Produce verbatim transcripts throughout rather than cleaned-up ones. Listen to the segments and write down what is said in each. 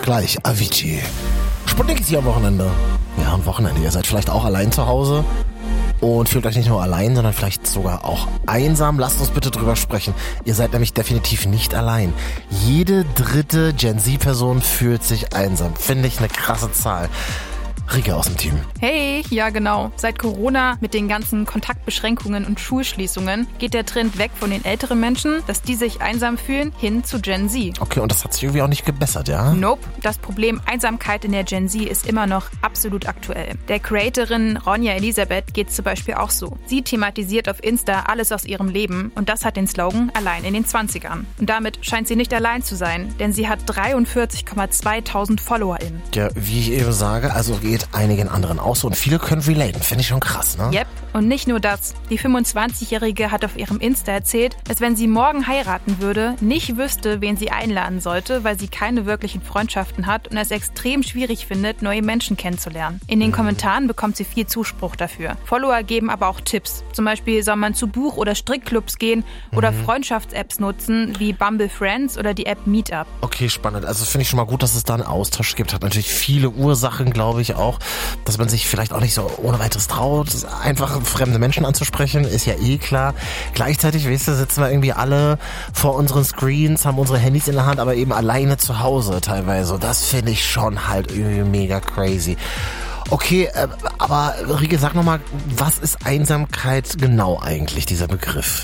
gleich Avicii. Sputnik ist hier am Wochenende. Ja, am Wochenende. Ihr seid vielleicht auch allein zu Hause und fühlt euch nicht nur allein, sondern vielleicht sogar auch einsam. Lasst uns bitte drüber sprechen. Ihr seid nämlich definitiv nicht allein. Jede dritte Gen Z-Person fühlt sich einsam. Finde ich eine krasse Zahl. Rike aus dem Team. Hey, ja genau. Seit Corona mit den ganzen Kontaktbeschränkungen und Schulschließungen geht der Trend weg von den älteren Menschen, dass die sich einsam fühlen, hin zu Gen Z. Okay, und das hat sich irgendwie auch nicht gebessert, ja? Nope. Das Problem Einsamkeit in der Gen Z ist immer noch absolut aktuell. Der Creatorin Ronja Elisabeth geht zum Beispiel auch so. Sie thematisiert auf Insta alles aus ihrem Leben und das hat den Slogan allein in den zwanzigern. Und damit scheint sie nicht allein zu sein, denn sie hat dreiundvierzig Komma zwei tausend FollowerInnen. Ja, wie ich eben sage, also geht einigen anderen auch so und viele können relaten. Finde ich schon krass, ne? Yep. Und nicht nur das. Die fünfundzwanzigjährige hat auf ihrem Insta erzählt, dass wenn sie morgen heiraten würde, nicht wüsste, wen sie einladen sollte, weil sie keine wirklichen Freundschaften hat und es extrem schwierig findet, neue Menschen kennenzulernen. In den Kommentaren bekommt sie viel Zuspruch dafür. Follower geben aber auch Tipps. Zum Beispiel soll man zu Buch- oder Strickclubs gehen oder mhm. Freundschafts-Apps nutzen, wie Bumble Friends oder die App Meetup. Okay, spannend. Also finde ich schon mal gut, dass es da einen Austausch gibt. Hat natürlich viele Ursachen, glaube ich auch, dass man sich vielleicht auch nicht so ohne weiteres traut, einfach fremde Menschen anzusprechen, ist ja eh klar. Gleichzeitig, weißt du, sitzen wir irgendwie alle vor unseren Screens, haben unsere Handys in der Hand, aber eben alleine zu Hause teilweise. Das finde ich schon halt irgendwie mega crazy. Okay, äh, aber Rieke, sag nochmal, was ist Einsamkeit genau eigentlich, dieser Begriff?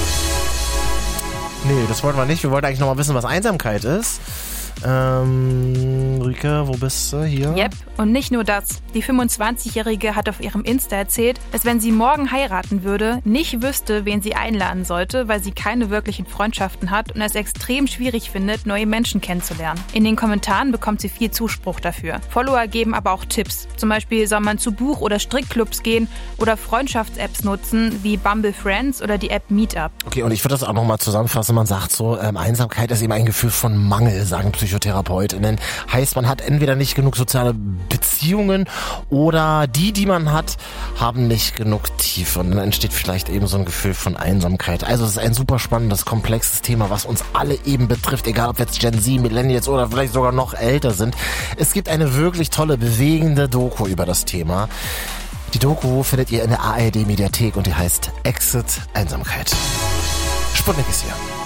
Nee, das wollten wir nicht. Wir wollten eigentlich nochmal wissen, was Einsamkeit ist. Ähm, Rike, wo bist du? Hier? Yep, und nicht nur das. Die fünfundzwanzigjährige hat auf ihrem Insta erzählt, dass wenn sie morgen heiraten würde, nicht wüsste, wen sie einladen sollte, weil sie keine wirklichen Freundschaften hat und es extrem schwierig findet, neue Menschen kennenzulernen. In den Kommentaren bekommt sie viel Zuspruch dafür. Follower geben aber auch Tipps. Zum Beispiel soll man zu Buch- oder Strickclubs gehen oder Freundschafts-Apps nutzen, wie Bumble Friends oder die App Meetup. Okay, und ich würde das auch nochmal zusammenfassen. Man sagt so, ähm, Einsamkeit ist eben ein Gefühl von Mangel, sagen PsychotherapeutInnen. Heißt, man hat entweder nicht genug soziale Beziehungen oder die, die man hat, haben nicht genug Tiefe. Und dann entsteht vielleicht eben so ein Gefühl von Einsamkeit. Also es ist ein super spannendes, komplexes Thema, was uns alle eben betrifft, egal ob jetzt Gen Z, Millennials oder vielleicht sogar noch älter sind. Es gibt eine wirklich tolle, bewegende Doku über das Thema. Die Doku findet ihr in der A R D-Mediathek und die heißt Exit Einsamkeit. Sputnik ist hier.